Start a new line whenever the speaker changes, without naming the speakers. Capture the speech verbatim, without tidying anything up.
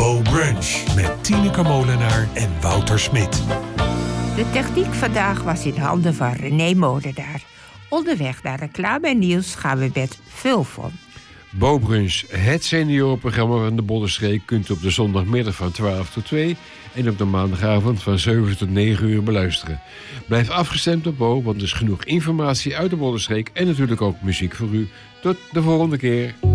Bo Brunch met Tineke Molenaar en Wouter Smit.
De techniek vandaag was in handen van René Molenaar. Onderweg naar reclame en nieuws gaan we met Vulfon.
Bo Brunch, het seniorenprogramma van de Bollenstreek, kunt u op de zondagmiddag van twaalf tot twee en op de maandagavond van zeven tot negen uur beluisteren. Blijf afgestemd op Bo, want er is genoeg informatie uit de Bollenstreek en natuurlijk ook muziek voor u. Tot de volgende keer.